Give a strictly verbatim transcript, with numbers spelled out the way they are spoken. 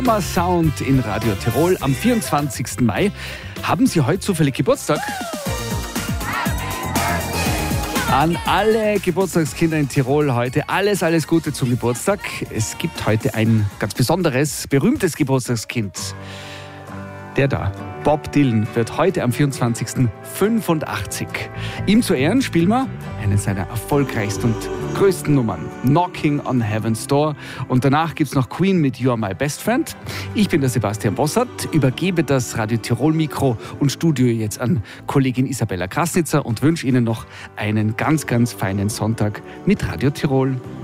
Sound in Radio Tirol am vierundzwanzigsten Mai. Haben Sie heute zufällig Geburtstag? An alle Geburtstagskinder in Tirol heute alles, alles Gute zum Geburtstag. Es gibt heute ein ganz besonderes, berühmtes Geburtstagskind. Der da, Bob Dylan, wird heute am vierundzwanzigsten fünfundachtzig. Ihm zu Ehren spielen wir eine seiner erfolgreichsten und größten Nummern, Knocking on Heaven's Door. Und danach gibt's noch Queen mit You Are My Best Friend. Ich bin der Sebastian Bossert, übergebe das Radio Tirol Mikro und Studio jetzt an Kollegin Isabella Krasnitzer und wünsche Ihnen noch einen ganz, ganz feinen Sonntag mit Radio Tirol.